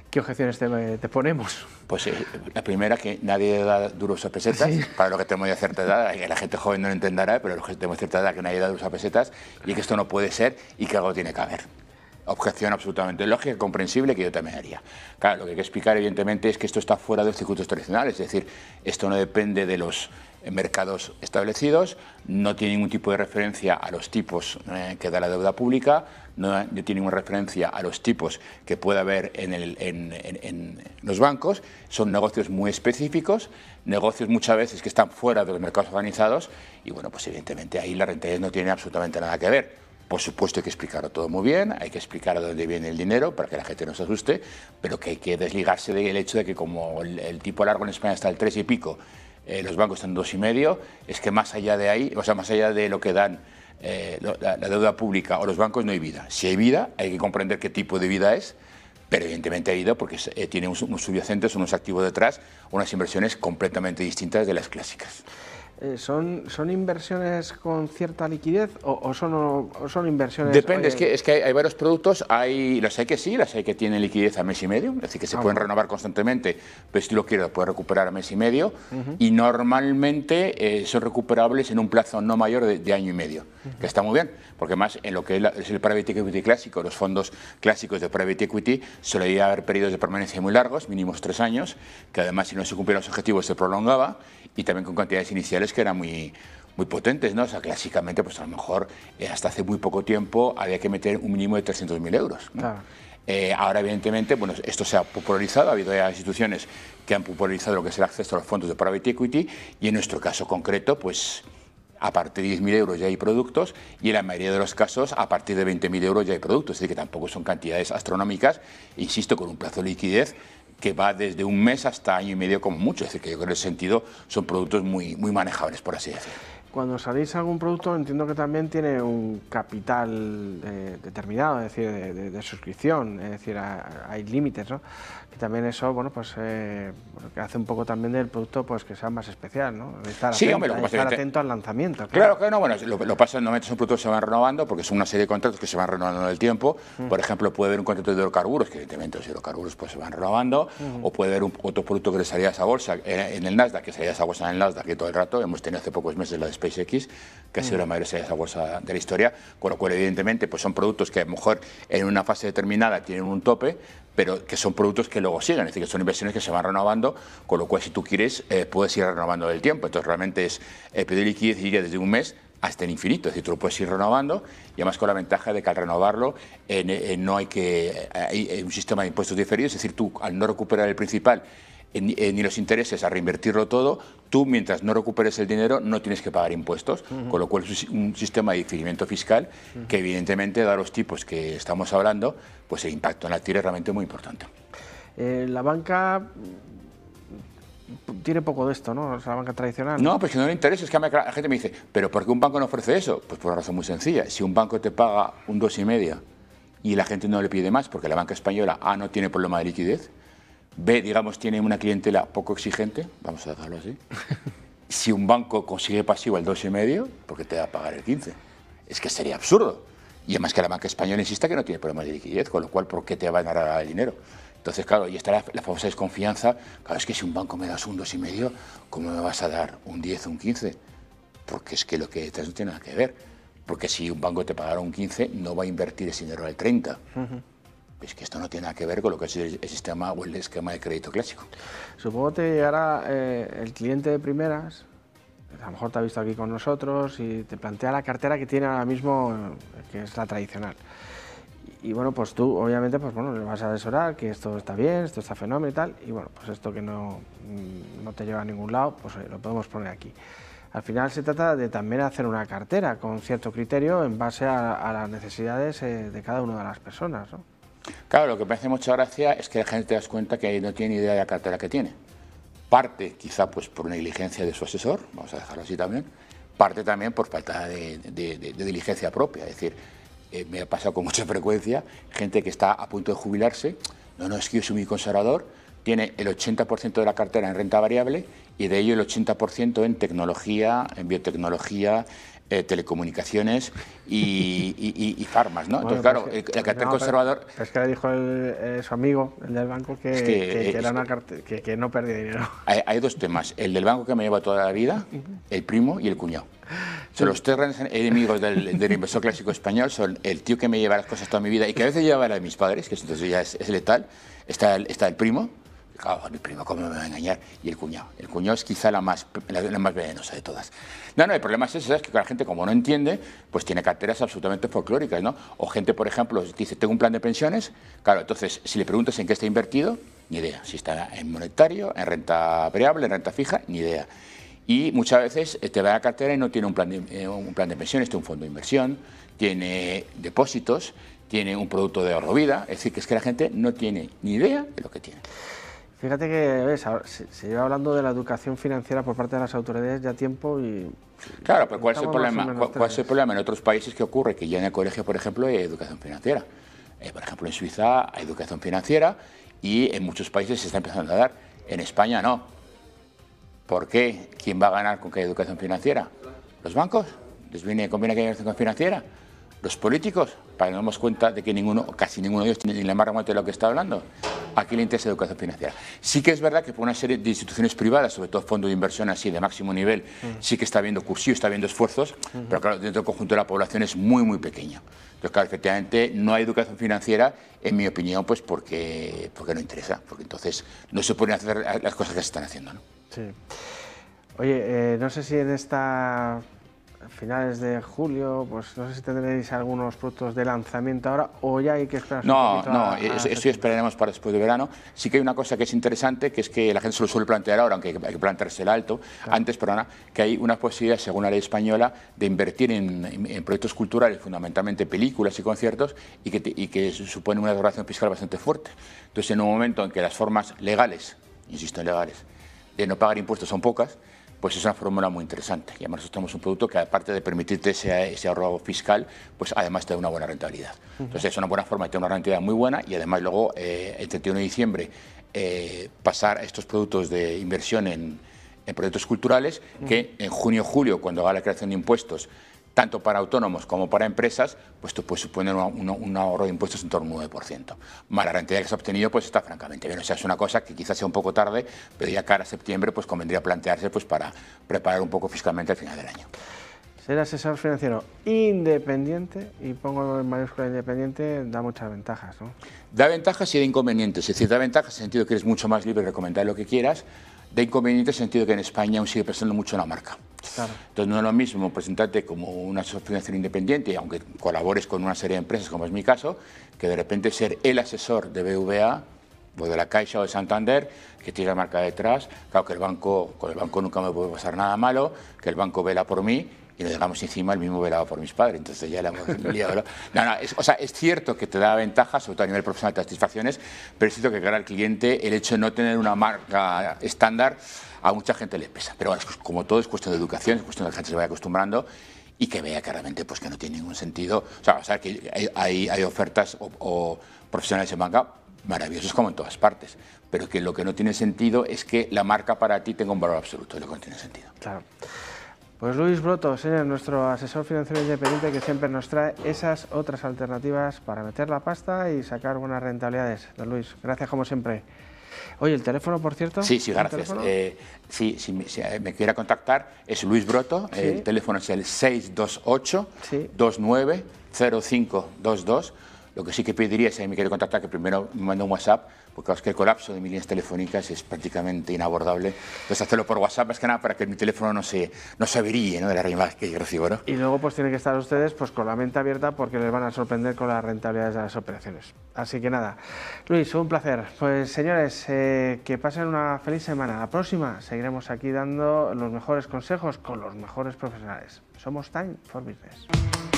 ¿Qué objeciones te ponemos? Pues la primera, que nadie da duros a pesetas, sí. Para lo que tenemos de cierta edad, que la gente joven no lo entenderá, pero los que tenemos cierta edad, que nadie da duros a pesetas, y que esto no puede ser y que algo tiene que haber. Objeción absolutamente lógica y comprensible, que yo también haría. Claro, lo que hay que explicar evidentemente es que esto está fuera de los circuitos tradicionales, es decir, esto no depende de los mercados establecidos, no tiene ningún tipo de referencia a los tipos que da la deuda pública, no tiene ninguna referencia a los tipos que puede haber en los bancos, son negocios muy específicos, negocios muchas veces que están fuera de los mercados organizados y bueno, pues evidentemente ahí la rentabilidad no tiene absolutamente nada que ver. Por supuesto hay que explicarlo todo muy bien, hay que explicar de dónde viene el dinero para que la gente no se asuste, pero que hay que desligarse del hecho de que como el tipo largo en España está al 3 y pico, los bancos están 2,5, es que más allá de ahí, o sea, más allá de lo que dan la deuda pública o los bancos, no hay vida. Si hay vida, hay que comprender qué tipo de vida es, pero evidentemente hay vida porque tiene unos subyacentes, unos activos detrás, unas inversiones completamente distintas de las clásicas. ¿Son inversiones con cierta liquidez o son inversiones...? Depende, es que hay varios productos, las hay que sí, las hay que tienen liquidez a mes y medio, es decir, que se pueden renovar constantemente, pero si lo quieres lo puedes recuperar a mes y medio, y normalmente son recuperables en un plazo no mayor de año y medio, que está muy bien, porque más en lo que es el private equity clásico, los fondos clásicos de private equity, solía haber periodos de permanencia muy largos, mínimos 3 años, que además si no se cumplían los objetivos se prolongaba, y también con cantidades iniciales que eran muy potentes, ¿no? O sea, clásicamente, pues a lo mejor hasta hace muy poco tiempo había que meter un mínimo de 300.000 euros, ¿no? Claro. Ahora, evidentemente, bueno, esto se ha popularizado, ha habido ya instituciones que han popularizado lo que es el acceso a los fondos de private equity y en nuestro caso concreto, pues a partir de 10.000 euros ya hay productos y en la mayoría de los casos a partir de 20.000 euros ya hay productos, es decir, que tampoco son cantidades astronómicas, insisto, con un plazo de liquidez que va desde un mes hasta año y medio como mucho, es decir, que yo creo que en ese sentido son productos muy manejables, por así decirlo. Cuando salís algún producto entiendo que también tiene un capital determinado, es decir, de suscripción, es decir, hay límites, ¿no? Que también eso, bueno, pues que hace un poco también del producto pues que sea más especial, ¿no? Estar sí, atento, hombre, estar atento al lanzamiento. Claro que no, bueno, lo pasa normalmente son productos que se van renovando porque son una serie de contratos que se van renovando en el tiempo. Por ejemplo, puede haber un contrato de hidrocarburos, que evidentemente los hidrocarburos pues se van renovando, o puede haber otro producto que le salía a esa bolsa en el Nasdaq, que salía a esa bolsa en el Nasdaq que todo el rato, hemos tenido hace pocos meses la de SpaceX, que ha sido la mayor salida a esa bolsa de la historia, con lo cual evidentemente pues son productos que a lo mejor en una fase determinada tienen un tope, pero que son productos que luego siguen, es decir, que son inversiones que se van renovando, con lo cual si tú quieres puedes ir renovando del tiempo. Entonces realmente es pedir liquidez iría desde un mes hasta el infinito, es decir, tú lo puedes ir renovando y además con la ventaja de que al renovarlo no hay un sistema de impuestos diferidos, es decir, tú al no recuperar el principal ni los intereses a reinvertirlo todo, tú mientras no recuperes el dinero no tienes que pagar impuestos, con lo cual es un sistema de diferimiento fiscal que evidentemente da los tipos que estamos hablando, pues el impacto en la tira es realmente muy importante. La banca tiene poco de esto, ¿no? O sea, la banca tradicional. No, pues que no le interesa, es que la gente me dice, ¿pero por qué un banco no ofrece eso? Pues por una razón muy sencilla, si un banco te paga un 2,5 y la gente no le pide más porque la banca española no tiene problema de liquidez, B, digamos, tiene una clientela poco exigente, vamos a dejarlo así. Si un banco consigue pasivo el 2,5, ¿por qué te va a pagar el 15? Es que sería absurdo. Y además que la banca española insista que no tiene problema de liquidez, con lo cual, ¿por qué te va a dar el dinero? Entonces, claro, y está la famosa desconfianza, claro, es que si un banco me das un 2,5, ¿cómo me vas a dar un 10 o un 15? Porque es que lo que detrás no tiene nada que ver. Porque si un banco te pagara un 15, no va a invertir ese dinero al 30. Es que esto no tiene nada que ver con lo que es el sistema o el esquema de crédito clásico. Supongo que te llegará el cliente de primeras, a lo mejor te ha visto aquí con nosotros y te plantea la cartera que tiene ahora mismo, que es la tradicional. Y bueno, pues tú obviamente pues bueno, le vas a asesorar que esto está bien, esto está fenómeno y tal, y bueno, pues esto que no te lleva a ningún lado, pues lo podemos poner aquí. Al final se trata de también hacer una cartera con cierto criterio en base a las necesidades de cada una de las personas, ¿no? Claro, lo que me hace mucha gracia es que la gente te das cuenta que no tiene ni idea de la cartera que tiene. Parte quizá pues por negligencia de su asesor, vamos a dejarlo así también, parte también por falta de diligencia propia, es decir, me ha pasado con mucha frecuencia gente que está a punto de jubilarse, no, es que yo soy muy conservador, tiene el 80% de la cartera en renta variable y de ello el 80% en tecnología, en biotecnología, telecomunicaciones y farmas, ¿no? Bueno, Entonces, claro, pues el cartel conservador... Es que le dijo su amigo, el del banco, que era una que no perdía dinero. Hay dos temas, el del banco que me lleva toda la vida, el primo y el cuñado. Son los tres grandes enemigos del inversor clásico español, son el tío que me lleva las cosas toda mi vida y que a veces lleva la de mis padres, que entonces ya es letal, está el primo. Claro, mi primo, ¿cómo me va a engañar? Y el cuñado. El cuñado es quizá la más venenosa de todas. No, el problema es ese, ¿sabes? Que la gente, como no entiende, pues tiene carteras absolutamente folclóricas, ¿no? O gente, por ejemplo, dice, tengo un plan de pensiones, claro, entonces, si le preguntas en qué está invertido, ni idea. Si está en monetario, en renta variable, en renta fija, ni idea. Y muchas veces te va a la cartera y no tiene un plan de pensiones, tiene un fondo de inversión, tiene depósitos, tiene un producto de ahorro vida, es decir, que es que la gente no tiene ni idea de lo que tiene. Fíjate que ¿ves? Se lleva hablando de la educación financiera por parte de las autoridades ya tiempo y... Claro, pero ¿cuál es el problema? ¿Cuál es el problema en otros países que ocurre? Que ya en el colegio, por ejemplo, hay educación financiera. Por ejemplo, en Suiza hay educación financiera y en muchos países se está empezando a dar. En España no. ¿Por qué? ¿Quién va a ganar con que hay educación financiera? ¿Los bancos? ¿Les conviene que haya educación financiera? ¿Los políticos? Para que nos demos cuenta de que casi ninguno de ellos tiene ni la más remota de lo que está hablando. Aquí le interesa educación financiera. Sí que es verdad que por una serie de instituciones privadas, sobre todo fondos de inversión así de máximo nivel, sí que está habiendo cursillos, está habiendo esfuerzos, pero claro, dentro del conjunto de la población es muy, muy pequeño. Entonces, claro, efectivamente no hay educación financiera, en mi opinión, pues porque no interesa, porque entonces no se pueden hacer las cosas que se están haciendo, ¿no? Sí. Oye, no sé si en finales de julio, pues no sé si tendréis algunos productos de lanzamiento ahora o ya hay que esperar un poquito. No, eso esperaremos para después de verano. Sí que hay una cosa que es interesante, que es que la gente se lo suele plantear ahora, aunque hay que planteársela alto, antes, que hay una posibilidad, según la ley española, de invertir en proyectos culturales, fundamentalmente películas y conciertos, y que supone una regulación fiscal bastante fuerte. Entonces, en un momento en que las formas legales, insisto en legales, de no pagar impuestos son pocas, pues es una fórmula muy interesante. Y además nosotros tenemos un producto que, aparte de permitirte ese ahorro fiscal, pues además te da una buena rentabilidad. Entonces es una buena forma de tener una rentabilidad muy buena y además luego, el 31 de diciembre, pasar a estos productos de inversión en proyectos culturales, que en junio o julio, cuando haga la creación de impuestos, tanto para autónomos como para empresas, pues esto puede suponer un ahorro de impuestos en torno al 9%. Más la rentabilidad que se ha obtenido, pues está francamente bien. O sea, es una cosa que quizás sea un poco tarde, pero ya cara a septiembre, pues convendría plantearse pues para preparar un poco fiscalmente al final del año. Ser asesor financiero independiente, y pongo en mayúscula independiente, da muchas ventajas, ¿no? Da ventajas y da inconvenientes. Es decir, da ventajas en el sentido que eres mucho más libre de recomendar lo que quieras. Da inconvenientes en el sentido que en España aún sigue pensando mucho en la marca. Claro. Entonces no es lo mismo presentarte como un asesor financiero independiente, aunque colabores con una serie de empresas, como es mi caso, que de repente ser el asesor de BVA o de la Caixa o de Santander, que tiene la marca detrás. Claro que con el banco nunca me puede pasar nada malo, que el banco vela por mí y nos dejamos encima el mismo velado por mis padres. Entonces ya le hemos liado. Es cierto que te da ventajas, sobre todo a nivel profesional, de satisfacciones, pero es cierto que cara al cliente el hecho de no tener una marca estándar a mucha gente le pesa. Pero bueno, como todo es cuestión de educación, es cuestión de que la gente se vaya acostumbrando y que vea que realmente pues, que no tiene ningún sentido. O sea que hay ofertas o profesionales en banca maravillosos como en todas partes, pero que lo que no tiene sentido es que la marca para ti tenga un valor absoluto, es lo que no tiene sentido. Claro. Pues Luis Broto, señor, nuestro asesor financiero independiente, que siempre nos trae esas otras alternativas para meter la pasta y sacar buenas rentabilidades. Don Luis, gracias como siempre. Oye, ¿el teléfono, por cierto? Sí, gracias. Si me quiera contactar, es Luis Broto, ¿Sí? El teléfono es el 628-290522. Lo que sí que pediría, si me quiere contactar, que primero me mande un WhatsApp, porque es que el colapso de mis líneas telefónicas es prácticamente inabordable. Entonces, hacerlo por WhatsApp es que nada para que mi teléfono no se averíe, ¿no?, de la llamadas que yo recibo, ¿no? Y luego pues tienen que estar ustedes pues con la mente abierta porque les van a sorprender con las rentabilidades de las operaciones. Así que nada, Luis, un placer. Pues señores, que pasen una feliz semana. La próxima seguiremos aquí dando los mejores consejos con los mejores profesionales. Somos Time for Business.